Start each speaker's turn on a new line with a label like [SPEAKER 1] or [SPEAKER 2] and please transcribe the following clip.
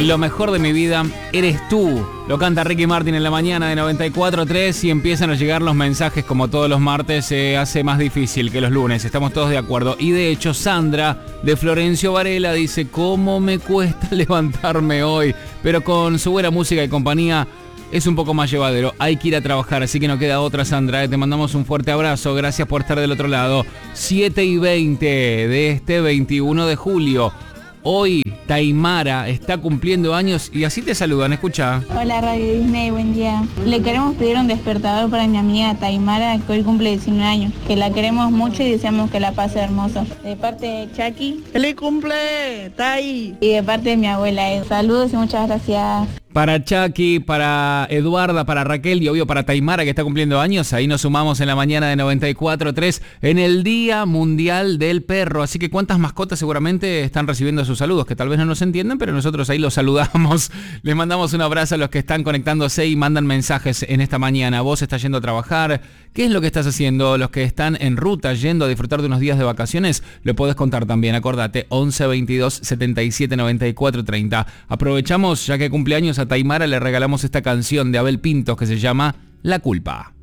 [SPEAKER 1] Lo mejor de mi vida eres tú. Lo canta Ricky Martin en la mañana de 94.3 y empiezan a llegar los mensajes como todos los martes. Se hace más difícil que los lunes, estamos todos de acuerdo. Y de hecho Sandra de Florencio Varela dice: ¿cómo me cuesta levantarme hoy? Pero con su buena música y compañía es un poco más llevadero. Hay que ir a trabajar, así que no queda otra, Sandra. Te mandamos un fuerte abrazo. Gracias por estar del otro lado. 7:20 de este 21 de julio. Hoy Taimara está cumpliendo años y así te saludan, escucha.
[SPEAKER 2] Hola Radio Disney, buen día. Le queremos pedir un despertador para mi amiga Taimara, que hoy cumple 19 años. Que la queremos mucho y deseamos que la pase hermoso. De parte de Chucky.
[SPEAKER 3] ¡Feliz cumple, Tai!
[SPEAKER 2] Y de parte de mi abuela Edu. Saludos y muchas gracias.
[SPEAKER 1] Para Chucky, para Eduarda, para Raquel y obvio para Taimara que está cumpliendo años. Ahí nos sumamos en la mañana de 94.3 en el Día Mundial del Perro. Así que cuántas mascotas seguramente están recibiendo sus saludos, que tal vez no nos entienden, pero nosotros ahí los saludamos. Les mandamos un abrazo a los que están conectándose y mandan mensajes en esta mañana. Vos estás yendo a trabajar. ¿Qué es lo que estás haciendo? Los que están en ruta yendo a disfrutar de unos días de vacaciones, lo podés contar también. Acordate, 11 22 77 94 30. Aprovechamos, ya que cumpleaños a Taimara, le regalamos esta canción de Abel Pintos que se llama La Culpa.